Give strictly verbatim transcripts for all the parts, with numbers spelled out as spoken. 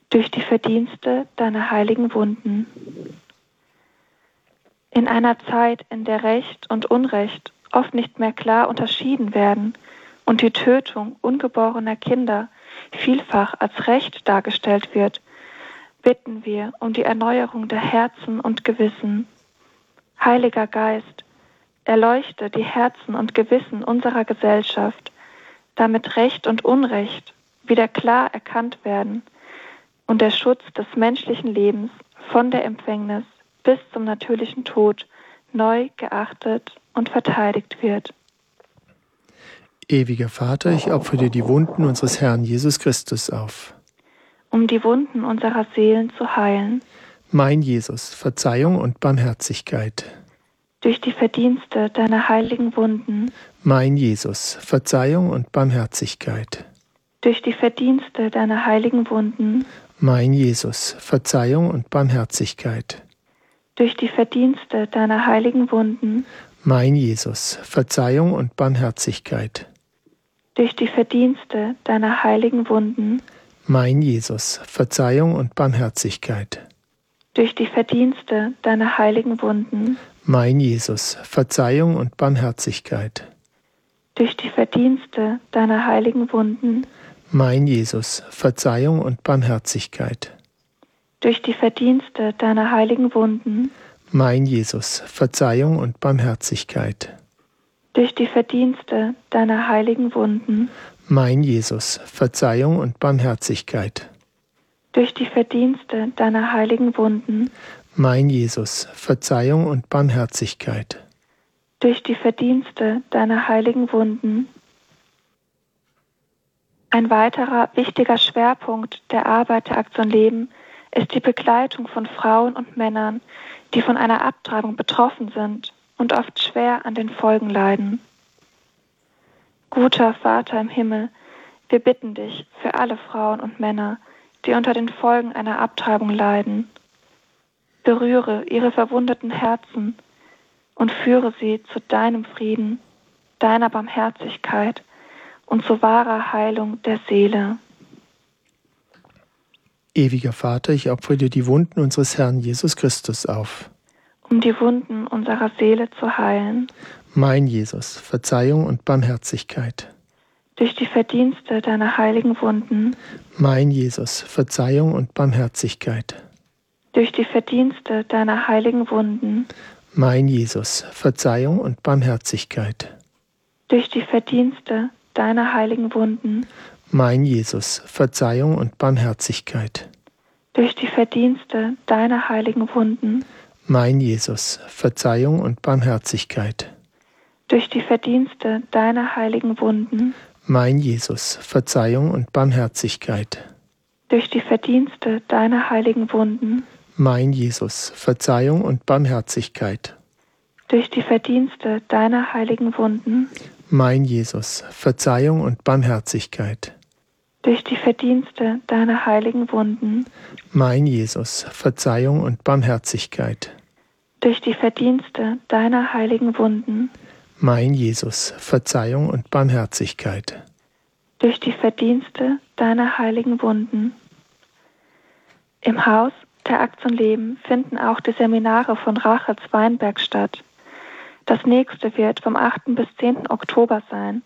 durch die Verdienste deiner heiligen Wunden. In einer Zeit, in der Recht und Unrecht oft nicht mehr klar unterschieden werden und die Tötung ungeborener Kinder vielfach als Recht dargestellt wird, bitten wir um die Erneuerung der Herzen und Gewissen. Heiliger Geist, erleuchte die Herzen und Gewissen unserer Gesellschaft, damit Recht und Unrecht wieder klar erkannt werden und der Schutz des menschlichen Lebens von der Empfängnis bis zum natürlichen Tod neu geachtet und verteidigt wird. Ewiger Vater, ich opfere dir die Wunden unseres Herrn Jesus Christus auf, um die Wunden unserer Seelen zu heilen. Mein Jesus, Verzeihung und Barmherzigkeit. Durch die Verdienste deiner heiligen Wunden. Mein Jesus, Verzeihung und Barmherzigkeit. Durch die Verdienste deiner heiligen Wunden. Mein Jesus, Verzeihung und Barmherzigkeit. Durch die Verdienste deiner heiligen Wunden. Mein Jesus, Verzeihung und Barmherzigkeit. Durch die Verdienste deiner heiligen Wunden. Mein Jesus, Verzeihung und Barmherzigkeit. Durch die Verdienste deiner heiligen Wunden. Mein Jesus, Verzeihung und Barmherzigkeit. Durch die Verdienste deiner heiligen Wunden. Mein Jesus, Verzeihung und Barmherzigkeit. Durch die Verdienste deiner heiligen Wunden. Mein Jesus, Verzeihung und Barmherzigkeit. Durch die Verdienste deiner heiligen Wunden. Mein Jesus, Verzeihung und Barmherzigkeit. Durch die Verdienste deiner heiligen Wunden. Mein Jesus, Verzeihung und Barmherzigkeit. Durch die Verdienste deiner heiligen Wunden. Ein weiterer wichtiger Schwerpunkt der Arbeit der Aktion Leben ist die Begleitung von Frauen und Männern, die von einer Abtreibung betroffen sind und oft schwer an den Folgen leiden. Guter Vater im Himmel, wir bitten dich für alle Frauen und Männer, die unter den Folgen einer Abtreibung leiden. Berühre ihre verwundeten Herzen und führe sie zu deinem Frieden, deiner Barmherzigkeit und zu wahrer Heilung der Seele. Ewiger Vater, ich opfere dir die Wunden unseres Herrn Jesus Christus auf, um die Wunden unserer Seele zu heilen. Mein Jesus, Verzeihung und Barmherzigkeit. Durch die Verdienste deiner heiligen Wunden. Mein Jesus, Verzeihung und Barmherzigkeit. Durch die Verdienste deiner heiligen Wunden. Mein Jesus, Verzeihung und Barmherzigkeit. Durch die Verdienste deiner heiligen Wunden. Mein Jesus, Verzeihung und Barmherzigkeit. Durch die Verdienste deiner heiligen Wunden. Mein Jesus, Verzeihung und Barmherzigkeit. Durch die Verdienste deiner heiligen Wunden. Mein Jesus, Verzeihung und Barmherzigkeit. Durch die Verdienste deiner heiligen Wunden. Mein Jesus, Verzeihung und Barmherzigkeit. Durch die Verdienste deiner heiligen Wunden. Mein Jesus, Verzeihung und Barmherzigkeit. Durch die Verdienste deiner heiligen Wunden. Mein Jesus, Verzeihung und Barmherzigkeit. Durch die Verdienste deiner heiligen Wunden. Mein Jesus, Verzeihung und Barmherzigkeit. Durch die Verdienste deiner heiligen Wunden. Im Haus der Aktion Leben finden auch die Seminare von Rachel Weinberg statt. Das nächste wird vom achten bis zehnten Oktober sein.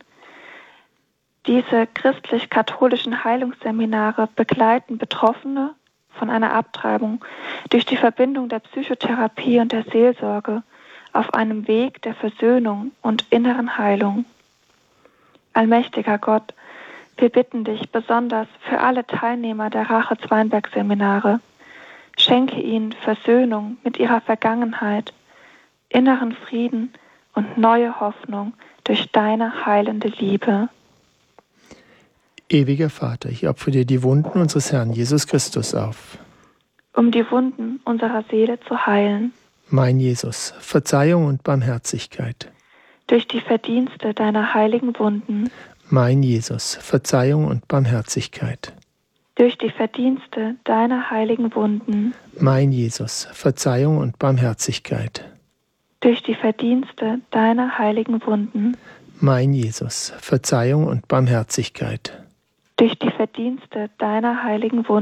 Diese christlich-katholischen Heilungsseminare begleiten Betroffene von einer Abtreibung durch die Verbindung der Psychotherapie und der Seelsorge auf einem Weg der Versöhnung und inneren Heilung. Allmächtiger Gott, wir bitten dich besonders für alle Teilnehmer der Rachel-Weinberg-Seminare. Schenke ihnen Versöhnung mit ihrer Vergangenheit, inneren Frieden und neue Hoffnung durch deine heilende Liebe. Ewiger Vater, ich opfere dir die Wunden unseres Herrn Jesus Christus auf, um die Wunden unserer Seele zu heilen. Mein Jesus, Verzeihung und Barmherzigkeit. Durch die Verdienste deiner heiligen Wunden. Mein Jesus, Verzeihung und Barmherzigkeit. Durch die Verdienste deiner heiligen Wunden. Mein Jesus, Verzeihung und Barmherzigkeit. Durch die Verdienste deiner heiligen Wunden. Mein Jesus, Verzeihung und Barmherzigkeit. Durch die Verdienste deiner heiligen Wunden.